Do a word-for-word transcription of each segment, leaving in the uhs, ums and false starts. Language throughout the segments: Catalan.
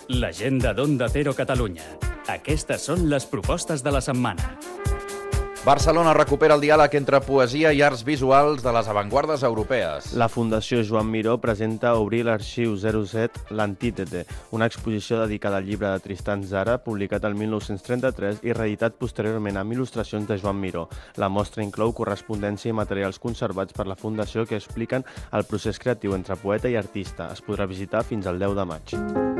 L'agenda d'Onda Cero Catalunya. Aquestes són les propostes de la setmana. Barcelona recupera el diàleg entre poesia i arts visuals de les avantguardes europees. La Fundació Joan Miró presenta Obrir l'Arxiu zero set, l'Antítete, una exposició dedicada al llibre de Tristan Tzara, publicat el mil nou-cents trenta-tres i reeditat posteriorment amb il·lustracions de Joan Miró. La mostra inclou correspondència i materials conservats per la Fundació que expliquen el procés creatiu entre poeta i artista. Es podrà visitar fins al deu de maig.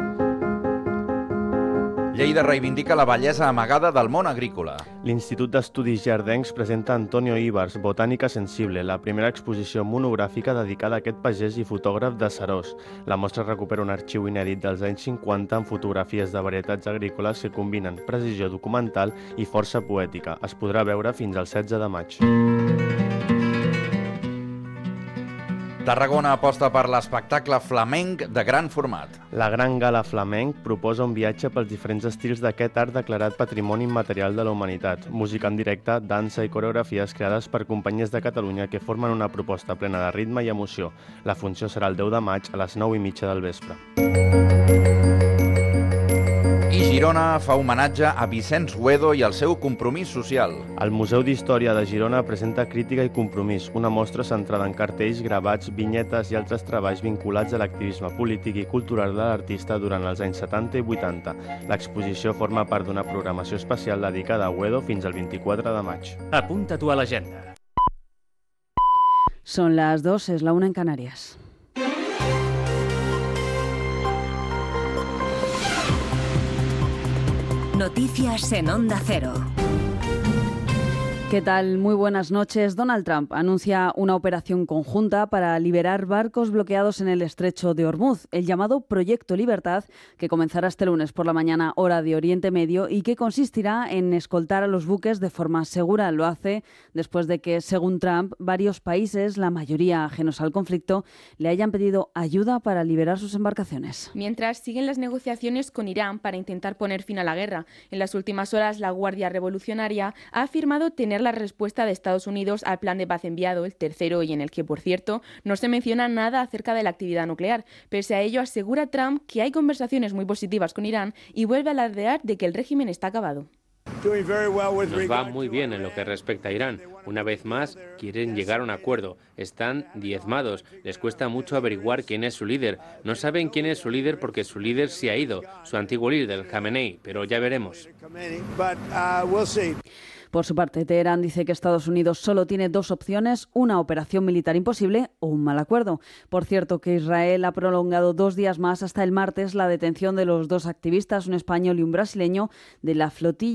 Lleida reivindica la bellesa amagada del món agrícola. L'Institut d'Estudis Jardencs presenta Antonio Ibars, Botànica Sensible, la primera exposició monogràfica dedicada a aquest pagès i fotògraf de Seròs. La mostra recupera un arxiu inèdit dels anys cinquanta amb fotografies de varietats agrícoles que combinen precisió documental i força poètica. Es podrà veure fins al setze de maig. Tarragona aposta per l'espectacle flamenc de gran format. La Gran Gala Flamenc proposa un viatge pels diferents estils d'aquest art declarat Patrimoni Immaterial de la Humanitat. Música en directe, dansa i coreografies creades per companyies de Catalunya que formen una proposta plena de ritme i emoció. La funció serà el deu de maig a les nou i mitja del vespre. I Girona fa homenatge a Vicenç Güedo i el seu compromís social. El Museu d'Història de Girona presenta Crítica i Compromís, una mostra centrada en cartells, gravats, vinyetes i altres treballs vinculats a l'activisme polític i cultural de l'artista durant els anys setanta i vuitanta. L'exposició forma part d'una programació especial dedicada a Güedo fins al vint-i-quatre de maig. Apunta-t'ho a l'agenda. Son las dos, es la una en Canarias. Noticias en Onda Cero. ¿Qué tal? Muy buenas noches. Donald Trump anuncia una operación conjunta para liberar barcos bloqueados en el estrecho de Hormuz, el llamado Proyecto Libertad, que comenzará este lunes por la mañana hora de Oriente Medio y que consistirá en escoltar a los buques de forma segura. Lo hace después de que, según Trump, varios países, la mayoría ajenos al conflicto, le hayan pedido ayuda para liberar sus embarcaciones. Mientras siguen las negociaciones con Irán para intentar poner fin a la guerra, en las últimas horas la Guardia Revolucionaria ha afirmado tener la respuesta de Estados Unidos al plan de paz enviado, el tercero, y en el que, por cierto, no se menciona nada acerca de la actividad nuclear. Pese a ello, asegura Trump que hay conversaciones muy positivas con Irán y vuelve a alardear de que el régimen está acabado. Nos va muy bien en lo que respecta a Irán. Una vez más, quieren llegar a un acuerdo. Están diezmados. Les cuesta mucho averiguar quién es su líder. No saben quién es su líder porque su líder se ha ido, su antiguo líder, Khamenei, pero ya veremos. Por su parte, Teherán dice que Estados Unidos solo tiene dos opciones, una operación militar imposible o un mal acuerdo. Por cierto, que Israel ha prolongado dos días más hasta el martes la detención de los dos activistas, un español y un brasileño, de la flotilla